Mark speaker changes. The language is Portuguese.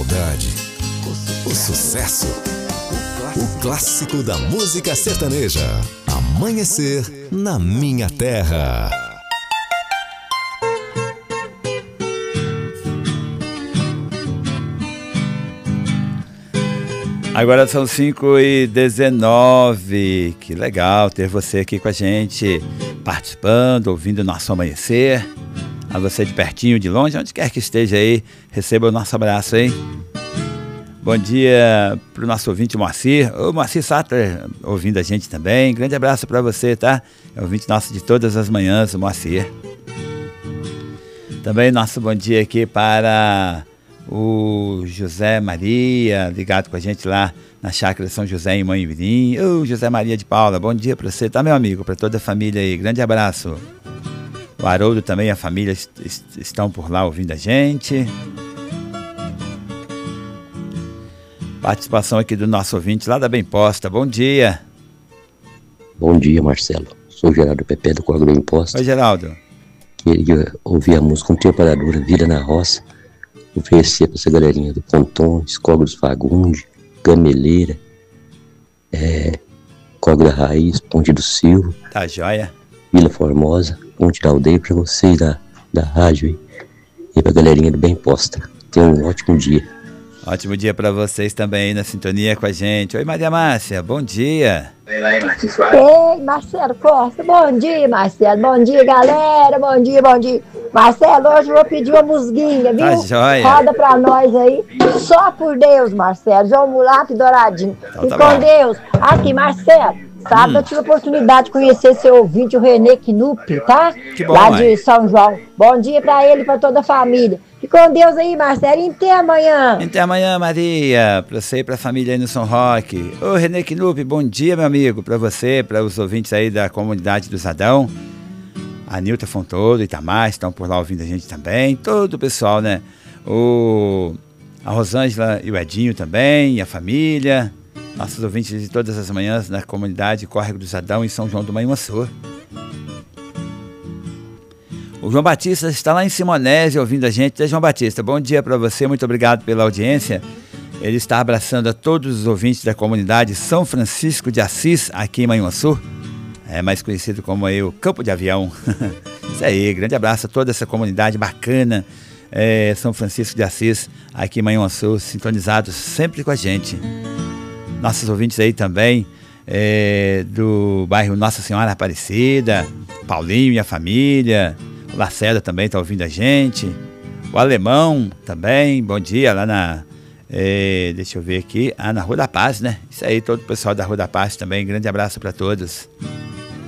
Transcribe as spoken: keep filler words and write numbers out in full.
Speaker 1: saudade, o sucesso, o clássico da música sertaneja. Amanhecer na minha terra.
Speaker 2: Agora são cinco e dezenove. Que legal ter você aqui com a gente, participando, ouvindo o nosso amanhecer. A você de pertinho, de longe, onde quer que esteja aí, receba o nosso abraço aí. Bom dia para o nosso ouvinte Moacir. O Moacir Sattler ouvindo a gente também. Grande abraço para você, tá? É ouvinte nosso de todas as manhãs, o Moacir. Também nosso bom dia aqui para o José Maria, ligado com a gente lá na Chácara São José em Manhumirim. Ô, José Maria de Paula, bom dia para você, tá, meu amigo? Para toda a família aí, grande abraço. O Haroldo também, a família est estão por lá ouvindo a gente. Participação aqui do nosso ouvinte lá da Bem Posta, bom dia.
Speaker 3: Bom dia, Marcelo. Sou o Geraldo Pepe do Código Bem Posta.
Speaker 2: Oi, Geraldo.
Speaker 3: Queria ouvir a música Um Tempo Paradura, Vida na Roça. Oferecer para essa galerinha do Pontão, Escogros Fagundes, Gameleira, é, Cobra Raiz, Ponte do Silva,
Speaker 2: tá joia,
Speaker 3: Vila Formosa, Ponte da Aldeia, para vocês da, da rádio aí, e para a galerinha do Bem Posta. Tenham um ótimo dia.
Speaker 2: Ótimo dia para vocês também aí na sintonia com a gente. Oi, Maria Márcia, bom dia.
Speaker 4: Ei, Marcelo Costa, bom dia, Marcelo, bom dia, galera, bom dia, bom dia. Marcelo, hoje eu vou pedir uma musguinha, viu?
Speaker 2: Tá joia.
Speaker 4: Roda pra nós aí, só por Deus, Marcelo, João Mulato e Douradinho.
Speaker 2: Então,
Speaker 4: e
Speaker 2: tá
Speaker 4: com
Speaker 2: bom.
Speaker 4: Deus, aqui, Marcelo, sábado
Speaker 2: Hum.
Speaker 4: eu tive a oportunidade de conhecer seu ouvinte, o Renê Knupp, tá?
Speaker 2: Que bom,
Speaker 4: Lá
Speaker 2: mãe.
Speaker 4: de São João. Bom dia pra ele e pra toda a família. E com Deus aí, Marcelo, e até amanhã.
Speaker 2: Até amanhã, Maria, para você e para a família aí no São Roque. Ô, Renê Knupp, bom dia, meu amigo, para você, para os ouvintes aí da comunidade do Zadão. A Nilton Fontoura, Itamar, estão por lá ouvindo a gente também. Todo o pessoal, né? O, a Rosângela e o Edinho também, e a família. Nossos ouvintes de todas as manhãs na comunidade Córrego do Zadão em São João do Manhuaçu. O João Batista está lá em Simonese ouvindo a gente. João Batista, bom dia para você, muito obrigado pela audiência. Ele está abraçando a todos os ouvintes da comunidade São Francisco de Assis, aqui em Manhuaçu. É mais conhecido como aí o Campo de Avião. Isso aí, grande abraço a toda essa comunidade bacana, é, São Francisco de Assis, aqui em Manhuaçu, sintonizados sempre com a gente. Nossos ouvintes aí também, é, do bairro Nossa Senhora Aparecida, Paulinho e a família, o Lacerda também está ouvindo a gente, o Alemão também, bom dia, lá na, é, deixa eu ver aqui, ah, na Rua da Paz, né? Isso aí, todo o pessoal da Rua da Paz também, grande abraço para todos.